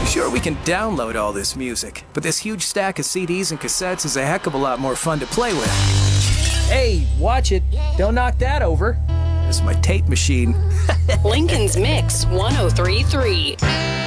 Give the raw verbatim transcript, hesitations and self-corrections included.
Sure, we can download all this music, but this huge stack of C Ds and cassettes is a heck of a lot more fun to play with. Hey, watch it. Don't knock that over. This is my tape machine. Lincoln's Mix one oh three point three.